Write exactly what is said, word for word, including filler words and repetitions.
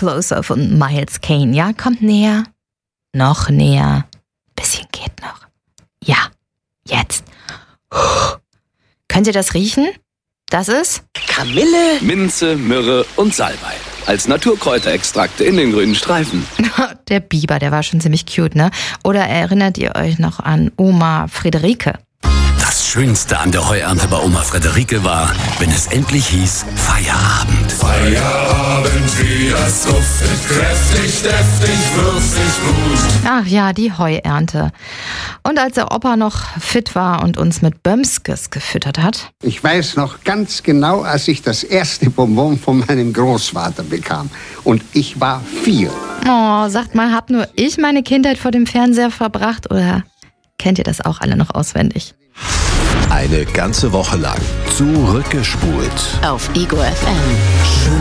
Closer von Miles Kane. Ja, kommt näher. Noch näher. Bisschen geht noch. Ja, jetzt. Könnt ihr das riechen? Das ist Kamille, Minze, Myrrhe und Salbei. Als Naturkräuterextrakte in den grünen Streifen. der Biber, der war schon ziemlich cute, ne? Oder erinnert ihr euch noch an Oma Friederike? Das Schönste an der Heuernte bei Oma Friederike war, wenn es endlich hieß Feierabend. Feierabend, wie das duftet, kräftig, deftig, würzig, gut. Ach ja, die Heuernte. Und als der Opa noch fit war und uns mit Bömskes gefüttert hat. Ich weiß noch ganz genau, als ich das erste Bonbon von meinem Großvater bekam. Und ich war vier. Oh, sagt mal, hab nur ich meine Kindheit vor dem Fernseher verbracht oder kennt ihr das auch alle noch auswendig? Eine ganze Woche lang zurückgespult. auf Ego F M.